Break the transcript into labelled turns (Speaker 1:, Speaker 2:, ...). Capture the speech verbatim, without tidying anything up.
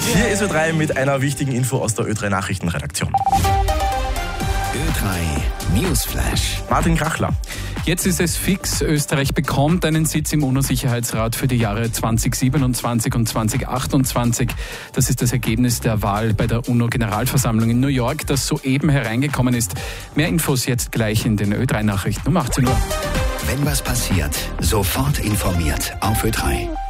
Speaker 1: Hier ist Ö drei mit einer wichtigen Info aus der Ö drei Nachrichtenredaktion.
Speaker 2: Ö drei Newsflash.
Speaker 1: Martin Krachler.
Speaker 3: Jetzt ist es fix, Österreich bekommt einen Sitz im UNO-Sicherheitsrat für die Jahre zwanzig siebenundzwanzig und zwanzig achtundzwanzig. Das ist das Ergebnis der Wahl bei der UNO-Generalversammlung in New York, das soeben hereingekommen ist. Mehr Infos jetzt gleich in den Ö drei Nachrichten um achtzehn Uhr.
Speaker 2: Wenn was passiert, sofort informiert auf Ö drei.